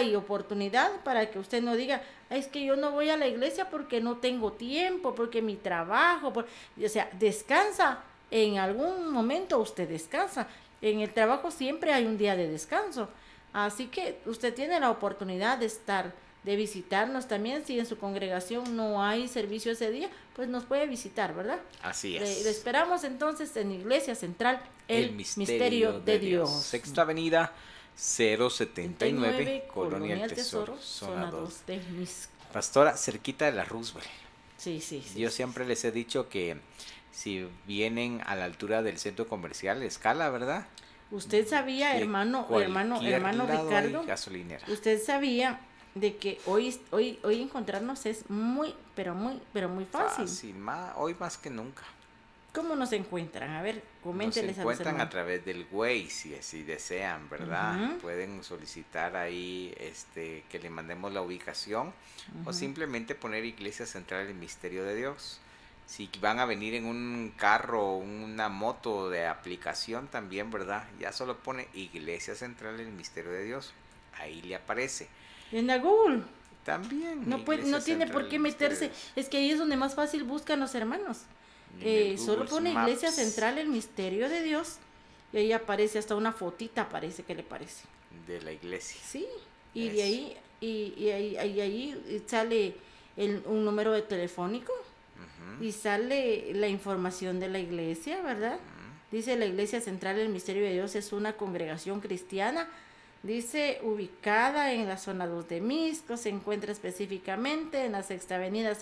hay oportunidad para que usted no diga, es que yo no voy a la iglesia porque no tengo tiempo, porque mi trabajo, o sea, descansa, en algún momento usted descansa, en el trabajo siempre hay un día de descanso, así que usted tiene la oportunidad de estar, de visitarnos también, si en su congregación no hay servicio ese día, pues nos puede visitar, ¿verdad? Así Le es. esperamos entonces en Iglesia Central, El el misterio misterio de de Dios. Dios. Sexta Avenida 079, 39, Colonia El Colonia El Tesoro, Tesoro, zona zona 2. 2 de Misco. Pastora, cerquita de la Roosevelt. Sí, sí, sí, Yo sí, siempre sí. les he dicho que si vienen a la altura del centro comercial, escala, ¿verdad? Usted sabía, De cualquier hermano lado hay Ricardo, gasolinera. usted sabía de que hoy encontrarnos es muy, pero muy fácil. Fácil, hoy más que nunca. ¿Cómo nos encuentran? A ver, Nos coménteles a los encuentran a hermanos. través del Waze, si así desean, ¿verdad? Ujú, Pueden solicitar ahí que le mandemos la ubicación o ujú. simplemente poner Iglesia Central el Misterio de Dios. Si van a venir en un carro o una moto de aplicación también, ¿verdad? Ya solo pone Iglesia Central el Misterio de Dios. Ahí le aparece. En la Google. También No puede, Iglesia no tiene Central por el qué Misterio de meterse. Dios. Es que ahí es donde más fácil buscan los hermanos. En el Solo Google pone Iglesia Maps Central, el misterio de Dios. Y ahí aparece hasta una fotita, parece que le parece. de la iglesia. Sí. Y de Eso. ahí, ahí sale un número de telefónico. Ujú, Y sale la información de la iglesia, ¿verdad? ujú. Dice la Iglesia Central del Misterio de Dios es una congregación cristiana. Dice ubicada en la zona 2 de Misco, se encuentra específicamente en la Sexta Avenida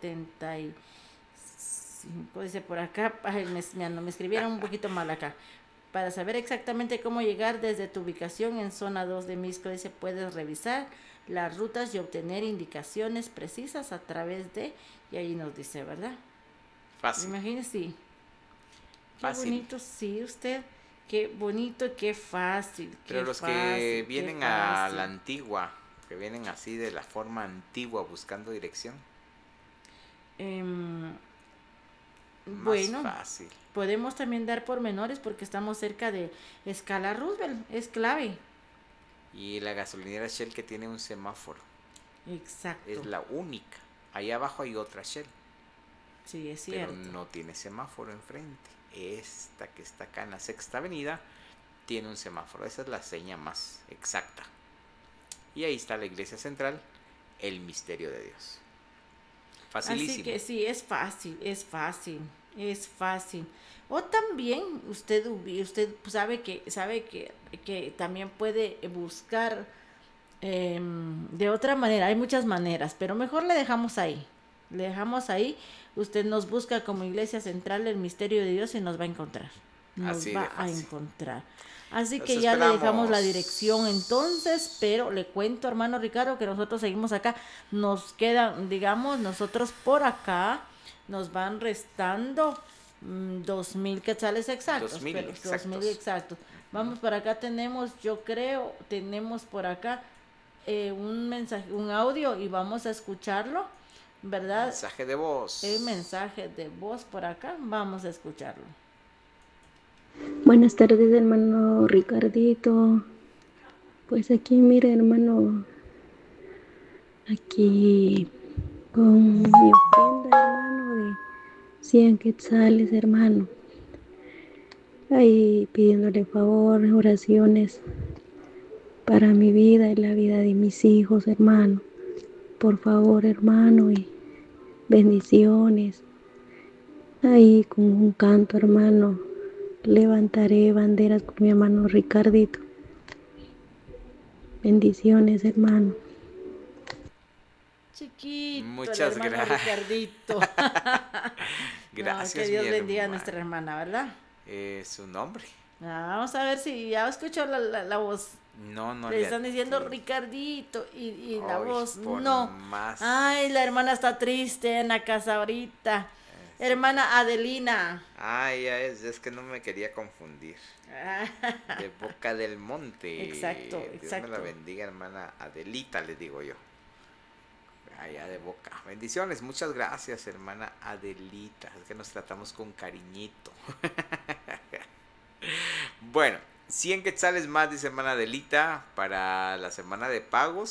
075. Dice por acá, ay, me escribieron un poquito mal acá. Para saber exactamente cómo llegar desde tu ubicación en zona 2 de Misco, dice, puedes revisar las rutas y obtener indicaciones precisas a través de, y ahí nos dice, ¿verdad? Fácil, Imagínese, qué fácil. bonito, sí, usted, qué bonito, qué fácil, Pero qué los que fácil, qué vienen a la fácil. antigua, que vienen así de la forma antigua buscando dirección, Em, más bueno, fácil. podemos también dar pormenores porque estamos cerca de Escala Roosevelt, es clave. Y la gasolinera Shell que tiene un semáforo, es Exacto, la única. Allá abajo hay otra Shell, sí, es pero cierto. no tiene semáforo enfrente. Esta que está acá en la Sexta Avenida tiene un semáforo. Esa es la seña más exacta. Y ahí está la iglesia central, el misterio de Dios. Así Facilísimo. que sí, es fácil, es fácil, es fácil. O también usted sabe que también puede buscar de otra manera. Hay muchas maneras, pero mejor le dejamos ahí. Le dejamos ahí. Usted nos busca como Iglesia Central el Misterio de Dios y nos va a encontrar. Nos Así de va a fácil. encontrar. Así Los que ya le dejamos la dirección entonces, esperamos. pero le cuento, hermano Ricardo, que nosotros seguimos acá. Nos quedan, digamos, nosotros por acá nos van restando 2.000 quetzales Dos exactos, mil pero 2.000 exactos. exactos. Ujú. Vamos para acá, yo creo, tenemos por acá un mensaje, un audio y vamos a escucharlo, ¿verdad? Mensaje de El voz. mensaje de voz por acá, vamos a escucharlo. Buenas tardes, hermano Ricardito. Pues aquí, mire, hermano, aquí con mi ofrenda, hermano, de 100 quetzales, hermano. Ahí pidiéndole favor, oraciones para mi vida y la vida de mis hijos, hermano. Por favor, hermano, y bendiciones. Ahí con un canto, hermano, levantaré banderas con mi hermano Ricardito. Bendiciones, hermano. Chiquito, el Muchas hermano gracias. Ricardito. No, que Gracias, mi Dios bendiga a hermano. nuestra hermana, ¿verdad? Su nombre. Vamos a ver si ya escuchó la voz. No, no Le le están diciendo atino. Ricardito y la Ay, voz por no. Ay, más. la hermana está triste en la casa ahorita. Sí. Hermana Adelina. Ay, es que no me quería confundir. De Boca del Exacto, Monte. Dios me la exacto. bendiga, hermana Adelita, le digo yo. Allá de Boca. Bendiciones, muchas gracias, hermana Adelita. Es que nos tratamos con cariñito. Bueno, 100 quetzales más, dice hermana Adelita, para la semana de pagos.